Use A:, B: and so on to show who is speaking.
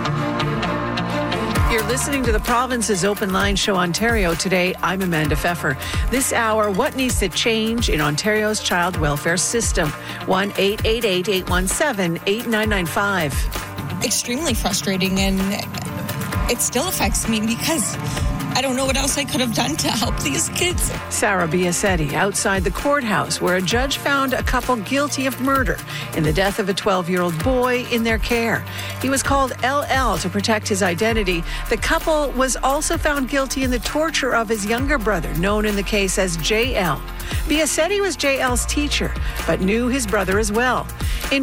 A: You're listening to the Province's Open Line Show Ontario today. I'm Amanda Pfeffer. This hour, what needs to change in Ontario's child welfare system? 1-888-817-8995.
B: Extremely frustrating, and it still affects me because I don't know what else I could have done to help these kids.
A: Sarah Biasetti outside the courthouse where a judge found a couple guilty of murder in the death of a 12-year-old boy in their care. He was called LL to protect his identity. The couple was also found guilty in the torture of his younger brother, known in the case as JL. Biasetti was JL's teacher, but knew his brother as well. In